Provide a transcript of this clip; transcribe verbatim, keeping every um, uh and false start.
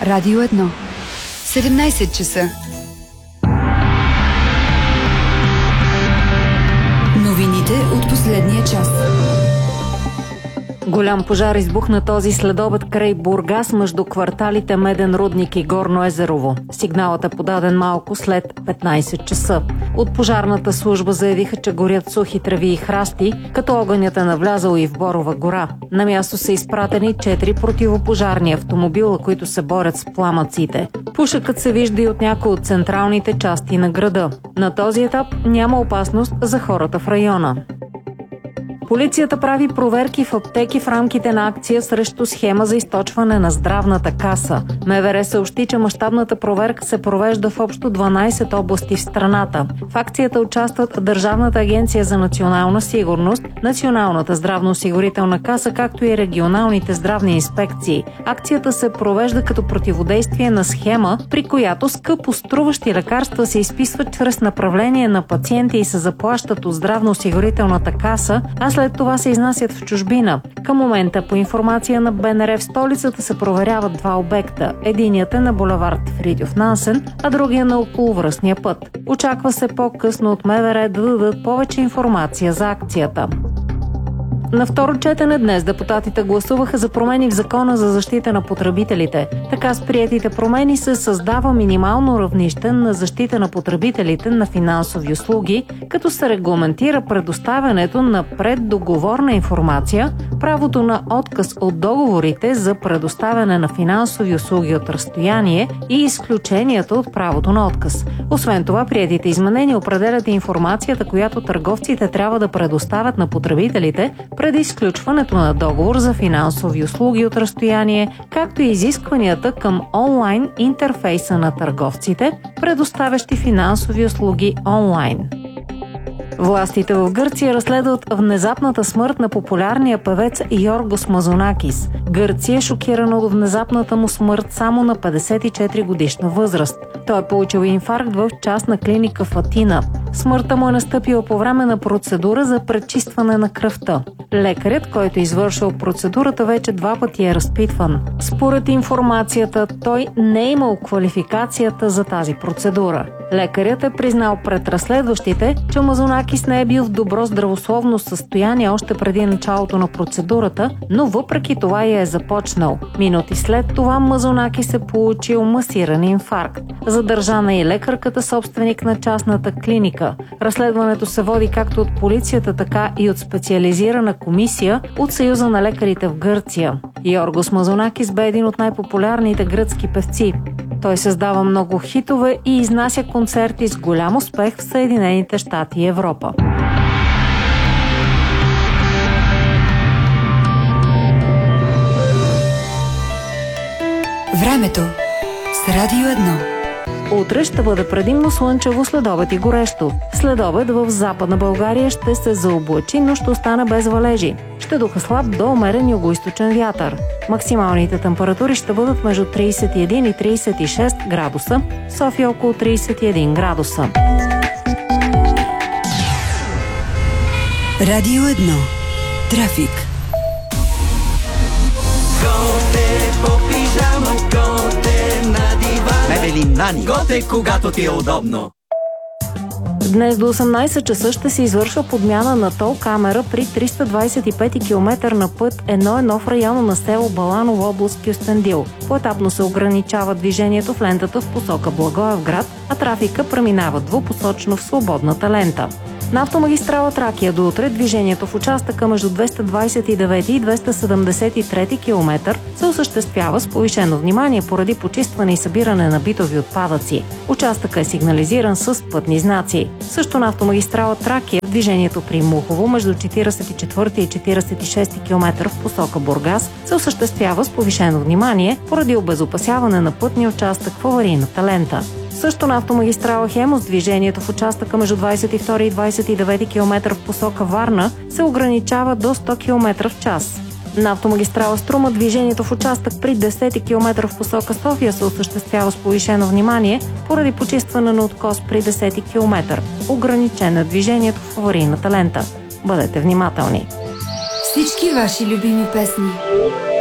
Радио едно. седемнайсет часа. Новините от последния час. Голям пожар избухна този следобед край Бургас между кварталите Меден рудник и Горно Езерово. Сигналът е подаден малко след петнайсет часа. От пожарната служба заявиха, че горят сухи треви и храсти, като огънят е навлязал и в Борова гора. На място са изпратени четири противопожарни автомобила, които се борят с пламъците. Пушъкът се вижда и от някои от централните части на града. На този етап няма опасност за хората в района. Полицията прави проверки в аптеки в рамките на акция срещу схема за източване на здравната каса. МВР съобщи, че мащабната проверка се провежда в общо дванайсет области в страната. В акцията участват Държавната агенция за национална сигурност, Националната здравноосигурителна каса, както и регионалните здравни инспекции. Акцията се провежда като противодействие на схема, при която скъпо струващи лекарства се изписват чрез направление на пациенти и се заплащат от здравноосигурителната каса, а след това се изнасят в чужбина. Към момента, по информация на БНР, в столицата се проверяват два обекта. Единият е на булевард Фридьоф Нансен, а другия на околовръстния път. Очаква се по-късно от МВР да дадат повече информация за акцията. На второ четене днес депутатите гласуваха за промени в Закона за защита на потребителите. Така с приетите промени се създава минимално равнище на защита на потребителите на финансови услуги, като се регламентира предоставянето на преддоговорна информация, правото на отказ от договорите за предоставяне на финансови услуги от разстояние и изключенията от правото на отказ. Освен това, приетите изменения определят информацията, която търговците трябва да предоставят на потребителите преди изключването на договор за финансови услуги от разстояние, както и изискванията към онлайн интерфейса на търговците, предоставящи финансови услуги онлайн. Властите в Гърция разследват внезапната смърт на популярния певец Йоргос Мазонакис. Гърция е шокирана от внезапната му смърт само на петдесет и четири годишна възраст. Той е получил инфаркт в частна клиника в Атина. Смъртта му е настъпила по време на процедура за пречистване на кръвта. Лекарят, който е извършил процедурата, вече два пъти е разпитван. Според информацията, той не е имал квалификацията за тази процедура. Лекарят е признал пред разследващите, че Мазонакис не е бил в добро здравословно състояние още преди началото на процедурата, но въпреки това я е започнал. Минути след това Мазонакис е получил масиран инфаркт. Задържана е лекарката, собственик на частната клиника. Разследването се води както от полицията, така и от специализирана комисия от Съюза на лекарите в Гърция. Йоргос Мазонакис бе един от най-популярните гръцки певци. Той създава много хитове и изнася концерти с голям успех в Съединените щати и Европа. Времето с Радио едно. Утре ще бъде предимно слънчево, следобед и горещо. Следобед в Западна България ще се заоблачи, но ще остане без валежи. Ще духа слаб до умерен югоизточен вятър. Максималните температури ще бъдат между трийсет и един и трийсет и шест градуса, София около трийсет и един градуса. Радио едно. Трафик. Готе по пижама, готе на дивана. Мебели Нани. Готе, когато ти е удобно. Днес до осемнайсет часа ще се извършва подмяна на тол камера при триста двайсет и пети километър на път едно едно в района на село Баланово, област Кюстендил. Поетапно се ограничава движението в лентата в посока Благоевград, а трафика преминава двупосочно в свободната лента. На автомагистрала Тракия до утре движението в участъка между двеста двайсет и девети и двеста седемдесет и трети километър се осъществява с повишено внимание поради почистване и събиране на битови отпадъци. Участъкът е сигнализиран с пътни знаци. Също на автомагистрала Тракия движението при Мухово между четирийсет и четвърти и четирийсет и шести километър в посока Бургас се осъществява с повишено внимание поради обезопасяване на пътния участък в аварийната лента. Също на автомагистрала Хемус движението в участъка между двайсет и втори и двайсет и девети километър в посока Варна се ограничава до сто километра в час. На автомагистрала Струма движението в участък при десети километър в посока София се осъществява с повишено внимание поради почистване на откос при десети километър. Ограничено е движението в аварийната лента. Бъдете внимателни! Всички ваши любими песни